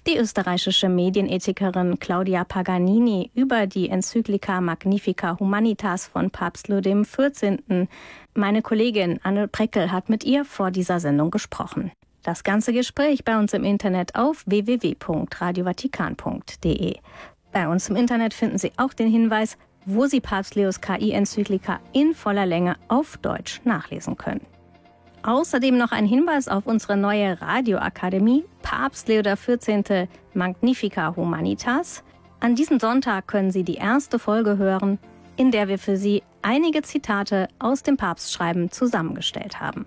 Die österreichische Medienethikerin Claudia Paganini über die Enzyklika Magnifica Humanitas von Papst Leo XIV. Meine Kollegin Anne Preckel hat mit ihr vor dieser Sendung gesprochen. Das ganze Gespräch bei uns im Internet auf www.radiovatikan.de. Bei uns im Internet finden Sie auch den Hinweis, wo Sie Papst Leos KI-Enzyklika in voller Länge auf Deutsch nachlesen können. Außerdem noch ein Hinweis auf unsere neue Radioakademie Papst Leo XIV. Magnifica Humanitas. An diesem Sonntag können Sie die erste Folge hören, in der wir für Sie einige Zitate aus dem Papstschreiben zusammengestellt haben.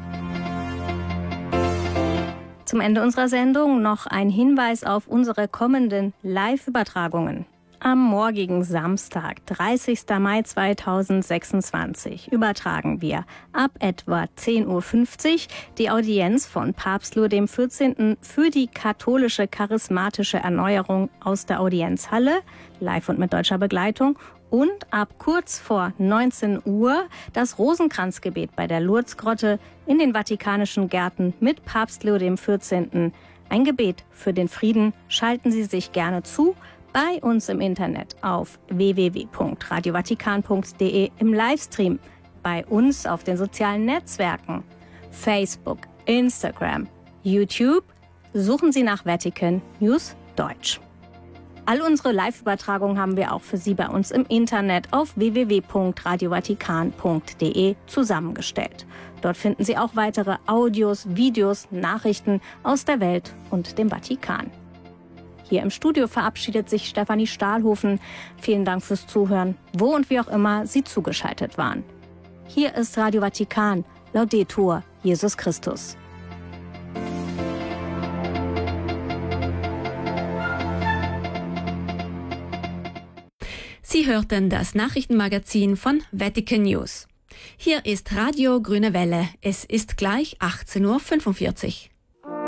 Zum Ende unserer Sendung noch ein Hinweis auf unsere kommenden Live-Übertragungen. Am morgigen Samstag, 30. Mai 2026, übertragen wir ab etwa 10.50 Uhr die Audienz von Papst Leo XIV. Für die katholische charismatische Erneuerung aus der Audienzhalle, live und mit deutscher Begleitung, und ab kurz vor 19 Uhr das Rosenkranzgebet bei der Lourdesgrotte in den Vatikanischen Gärten mit Papst Leo XIV. Ein Gebet für den Frieden. Schalten Sie sich gerne zu. Bei uns im Internet auf www.radiovatikan.de im Livestream, bei uns auf den sozialen Netzwerken, Facebook, Instagram, YouTube, suchen Sie nach Vatican News Deutsch. All unsere Live-Übertragungen haben wir auch für Sie bei uns im Internet auf www.radiovatikan.de zusammengestellt. Dort finden Sie auch weitere Audios, Videos, Nachrichten aus der Welt und dem Vatikan. Hier im Studio verabschiedet sich Stefanie Stahlhofen. Vielen Dank fürs Zuhören, wo und wie auch immer Sie zugeschaltet waren. Hier ist Radio Vatikan. Laudetur Jesus Christus. Sie hörten das Nachrichtenmagazin von Vatican News. Hier ist Radio Grüne Welle. Es ist gleich 18.45 Uhr.